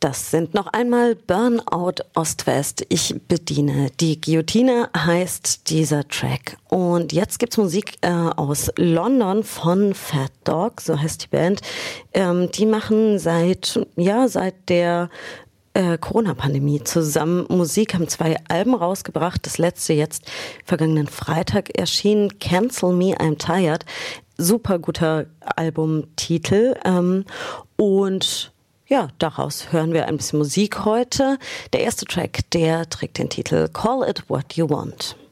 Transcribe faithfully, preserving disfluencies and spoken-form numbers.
Das sind noch einmal Burnout Ost-West. Ich bediene die Guillotine, heißt dieser Track. Und jetzt gibt's Musik äh, aus London von Fat Dog, so heißt die Band. Ähm, die machen seit, ja, seit der äh, Corona-Pandemie zusammen Musik, haben zwei Alben rausgebracht. Das letzte jetzt vergangenen Freitag erschien, Cancel Me, I'm Tired. Super guter Albumtitel. Ähm, und ja, daraus hören wir ein bisschen Musik heute. Der erste Track, der trägt den Titel Call It What You Want.